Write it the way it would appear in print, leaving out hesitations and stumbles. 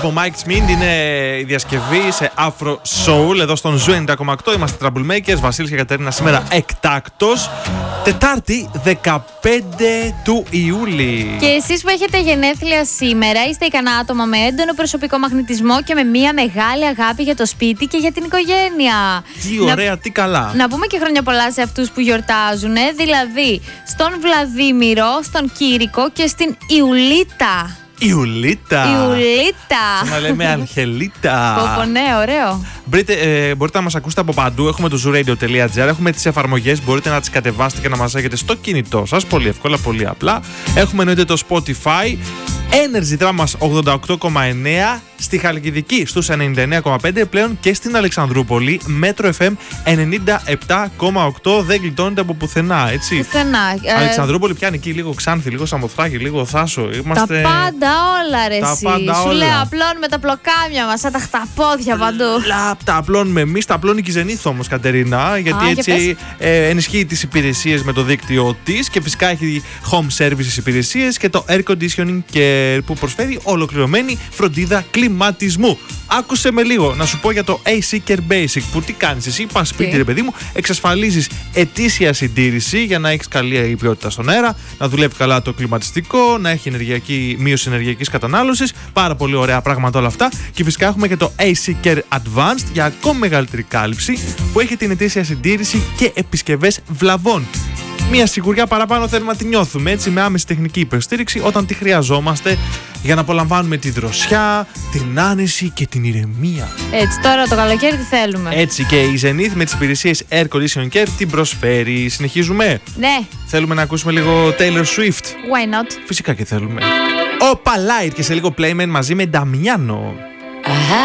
Από Mike Smith είναι η διασκευή σε Afro Soul εδώ στον Ζου 90,8. Είμαστε Troublemakers, Βασίλης και Κατερίνα σήμερα εκτάκτος. Τετάρτη 15 του Ιούλη. Και εσείς που έχετε γενέθλια σήμερα είστε ικανά άτομα με έντονο προσωπικό μαγνητισμό και με μια μεγάλη αγάπη για το σπίτι και για την οικογένεια. Τι ωραία, τι καλά. Να πούμε και χρόνια πολλά σε αυτούς που γιορτάζουν, δηλαδή στον Βλαδίμηρο, στον Κήρικο και στην Ιουλίτα. Ιουλίτα. Ιουλίτα. Να λέμε Αγγελίτα. Πω, ναι, ωραίο. Μπορείτε να μας ακούσετε από παντού. Έχουμε το zooradio.gr. Έχουμε τις εφαρμογές. Μπορείτε να τις κατεβάσετε και να μας έχετε στο κινητό σας. Πολύ εύκολα, πολύ απλά. Έχουμε εννοείται το Spotify. Energy Drama 88,9. Στη Χαλκιδική στους 99,5. Πλέον και στην Αλεξανδρούπολη. Μέτρο FM 97,8. Δεν γλιτώνεται από πουθενά, έτσι. Πουθενά. Αλεξανδρούπολη πιάνει εκεί λίγο Ξάνθη, λίγο Σαμοθράκη, λίγο Θάσο. Είμαστε... Τα πάντα όλα, ρε. Σου λέω, απλώνουμε τα πλοκάμια μας, σαν τα χταπόδια παντού. Τα απλώνουμε εμείς, τα απλώνει και η Ζενήθ όμως, Κατερίνα. Γιατί έτσι ενισχύει τις υπηρεσίες με το δίκτυο της και φυσικά έχει home services υπηρεσίες και το air conditioning που προσφέρει ολοκληρωμένη φροντίδα κλιματισμού. Άκουσε με λίγο να σου πω για το AC Care Basic. Που τι κάνεις εσύ, πας σπίτι, ρε παιδί μου, εξασφαλίζεις ετήσια συντήρηση για να έχεις καλή ποιότητα στον αέρα, να δουλεύει καλά το κλιματιστικό, να έχει μείωση ενεργειακής κατανάλωσης. Πάρα πολύ ωραία πράγματα όλα αυτά. Και φυσικά έχουμε και το AC Care Advanced για ακόμη μεγαλύτερη κάλυψη, που έχει την ετήσια συντήρηση και επισκευές βλαβών. Μια σιγουριά παραπάνω θέλουμε να τη νιώθουμε, έτσι, με άμεση τεχνική υποστήριξη όταν τη χρειαζόμαστε για να απολαμβάνουμε τη δροσιά, την άνεση και την ηρεμία. Έτσι, τώρα το καλοκαίρι τι θέλουμε. Έτσι, και η Zenith με τις υπηρεσίες Air Conditioning Care την προσφέρει. Συνεχίζουμε. Ναι. Θέλουμε να ακούσουμε λίγο Taylor Swift. Why not? Φυσικά και θέλουμε. Ο Palite και σε λίγο Playmen μαζί με Νταμιάνο.